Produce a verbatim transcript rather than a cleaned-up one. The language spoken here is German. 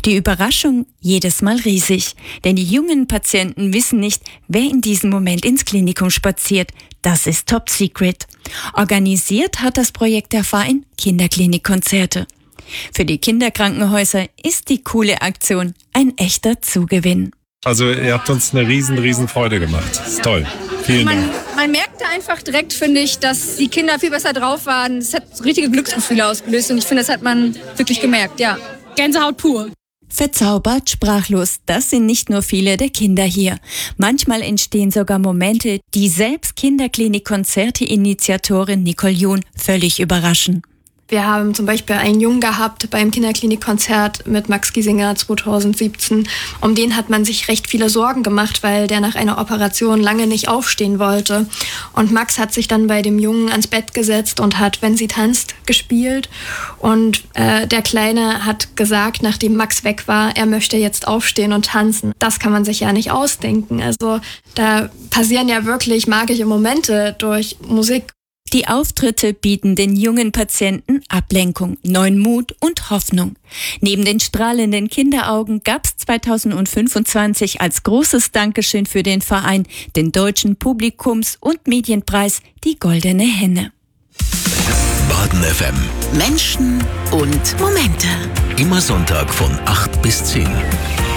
Die Überraschung jedes Mal riesig, denn die jungen Patienten wissen nicht, wer in diesem Moment ins Klinikum spaziert. Das ist Top Secret. Organisiert hat das Projekt der Verein Kinderklinikkonzerte. Für die Kinderkrankenhäuser ist die coole Aktion ein echter Zugewinn. Also ihr habt uns eine riesen, riesen Freude gemacht. Das ist toll. Vielen man, Dank. Man merkte einfach direkt, finde ich, dass die Kinder viel besser drauf waren. Es hat richtige Glücksgefühle ausgelöst und ich finde, das hat man wirklich gemerkt, ja. Gänsehaut pur. Verzaubert, sprachlos, das sind nicht nur viele der Kinder hier. Manchmal entstehen sogar Momente, die selbst Kinderklinik-Konzerte-Initiatorin Nicole John völlig überraschen. Wir haben zum Beispiel einen Jungen gehabt beim Kinderklinikkonzert mit Max Giesinger zweitausendsiebzehn. Um den hat man sich recht viele Sorgen gemacht, weil der nach einer Operation lange nicht aufstehen wollte. Und Max hat sich dann bei dem Jungen ans Bett gesetzt und hat Wenn sie tanzt gespielt. Und äh, der Kleine hat gesagt, nachdem Max weg war, er möchte jetzt aufstehen und tanzen. Das kann man sich ja nicht ausdenken. Also da passieren ja wirklich magische Momente durch Musik. Die Auftritte bieten den jungen Patienten Ablenkung, neuen Mut und Hoffnung. Neben den strahlenden Kinderaugen gab es zweitausendfünfundzwanzig als großes Dankeschön für den Verein den Deutschen Publikums- und Medienpreis, die Goldene Henne. Baden F M. Menschen und Momente. Immer Sonntag von acht bis zehn.